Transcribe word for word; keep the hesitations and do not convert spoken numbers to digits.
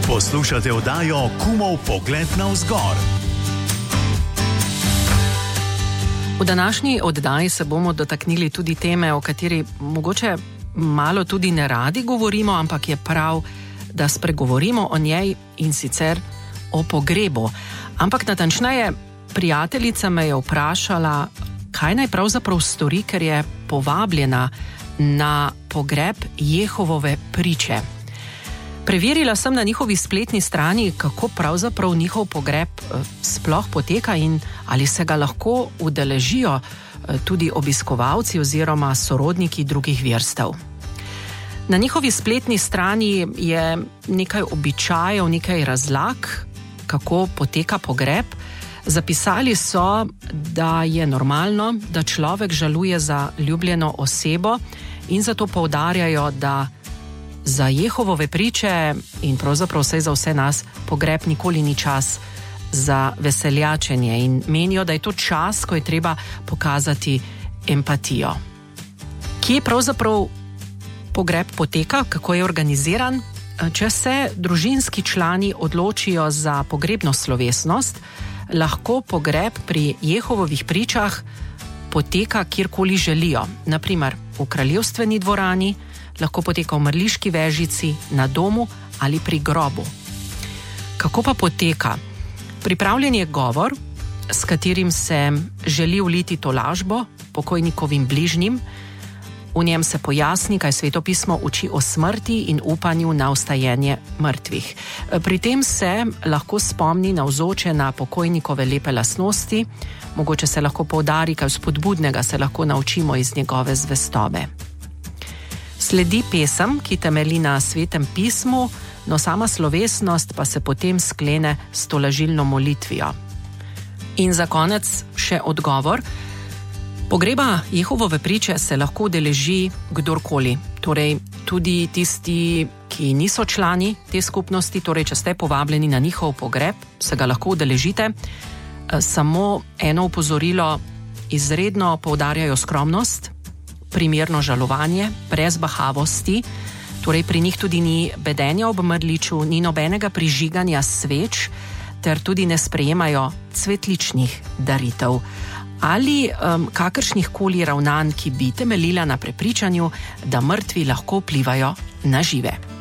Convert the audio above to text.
Poslušate oddajo Kumov pogled navzgor. V današnji oddaji se bomo dotaknili tudi teme, o kateri mogoče malo tudi ne radi govorimo, ampak je prav, da spregovorimo o njej, in sicer o pogrebu. Ampak natančneje, prijateljica me je vprašala, kaj naj pravzaprav stori, ker je povabljena na pogreb Jehovove priče. Preverila sem na njihovi spletni strani, kako pravzaprav njihov pogreb sploh poteka in ali se ga lahko udeležijo tudi obiskovalci oziroma sorodniki drugih verstev. Na njihovi spletni strani je nekaj običajev, nekaj razlag, kako poteka pogreb. Zapisali so, da je normalno, da človek žaluje za ljubljeno osebo, in zato poudarjajo, da za Jehovove priče in pravzaprav vse za vse nas pogreb nikoli ni čas za veseljačenje, in menijo, da je to čas, ko je treba pokazati empatijo. Kje pravzaprav pogreb poteka, kako je organiziran? Če se družinski člani odločijo za pogrebno slovesnost, lahko pogreb pri Jehovovih pričah poteka kjerkoli želijo. Naprimer v kraljevstveni dvorani, lahko poteka v mrliški vežici, na domu ali pri grobu. Kako pa poteka? Pripravljen je govor, s katerim se želi vliti tolažbo pokojnikovim bližnjim. V njem se pojasni, kaj Svetopismo uči o smrti in upanju na vstajenje mrtvih. Pri tem se lahko spomni navzoče na pokojnikove lepe lastnosti, mogoče se lahko poudari, kaj spodbudnega se lahko naučimo iz njegove zvestobe. Sledi pesem, ki temelji na Svetem pismu, no sama slovesnost pa se potem sklene s tolažilno molitvijo. In za konec še odgovor. Pogreba Jehovove priče se lahko udeleži kdorkoli, torej tudi tisti, ki niso člani te skupnosti, torej če ste povabljeni na njihov pogreb, se ga lahko udeležite. Samo eno opozorilo, izredno poudarjajo skromnost, primerno žalovanje, brez bahavosti, torej pri njih tudi ni bedenja ob mrliču, ni nobenega prižiganja sveč, ter tudi ne sprejemajo cvetličnih daritev ali um, kakršnih koli ravnanj, ki bi temeljila na prepričanju, da mrtvi lahko vplivajo na žive.